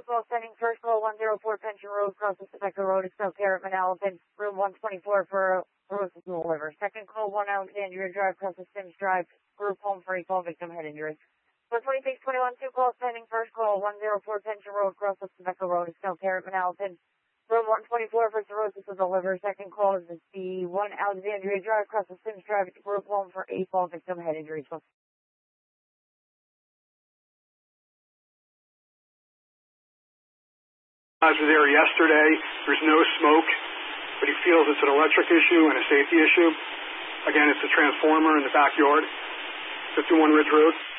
call sending first call 104 Pension Road, across the Tobacco Road, Excel Carrot, Manalapan, room 124 for Rosa to deliver. Second call 1 Alexandria Drive, across the Sims Drive, group home for a call victim head injuries. 12621, 2 calls sending first call 104 Pension Road, across the Tobacco Road, Excel Carrot, Manalapan, room 124 for cirrhosis to deliver. Second call is the 1 Alexandria Drive, across the Sims Drive, group home for a call victim head injuries. I was there yesterday. There's no smoke, but he feels it's an electric issue and a safety issue. Again, it's a transformer in the backyard, 51 Ridge Road.